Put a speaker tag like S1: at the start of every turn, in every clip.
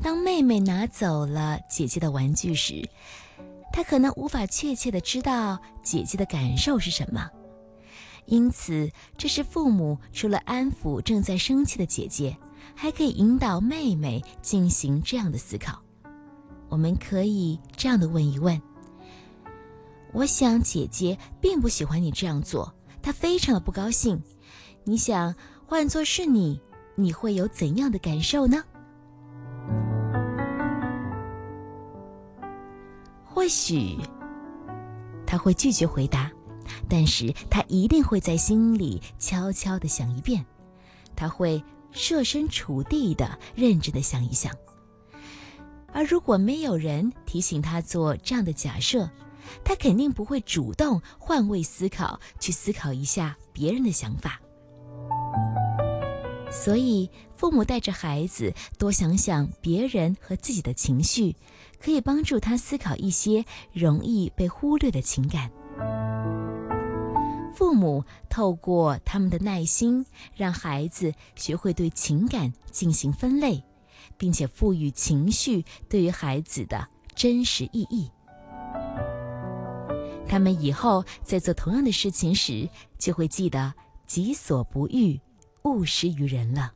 S1: 当妹妹拿走了姐姐的玩具时，她可能无法确切地知道姐姐的感受是什么。因此，这时父母除了安抚正在生气的姐姐，还可以引导妹妹进行这样的思考。我们可以这样的问一问：我想姐姐并不喜欢你这样做，她非常的不高兴。你想换作是你，你会有怎样的感受呢？或许她会拒绝回答，但是她一定会在心里悄悄地想一遍，她会设身处地地认真地想一想。而如果没有人提醒她做这样的假设，她肯定不会主动换位思考，去思考一下别人的想法。所以父母带着孩子多想想别人和自己的情绪，可以帮助他思考一些容易被忽略的情感。父母透过他们的耐心，让孩子学会对情感进行分类，并且赋予情绪对于孩子的真实意义。他们以后在做同样的事情时，就会记得己所不欲，勿施于人了。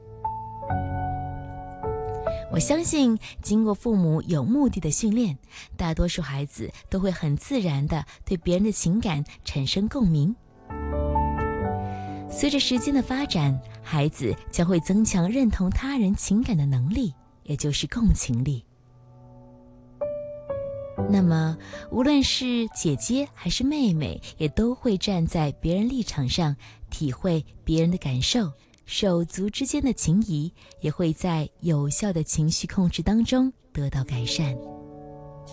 S1: 我相信经过父母有目的的训练，大多数孩子都会很自然地对别人的情感产生共鸣。随着时间的发展，孩子将会增强认同他人情感的能力，也就是共情力。那么无论是姐姐还是妹妹，也都会站在别人立场上体会别人的感受，手足之间的情谊也会在有效的情绪控制当中得到改善。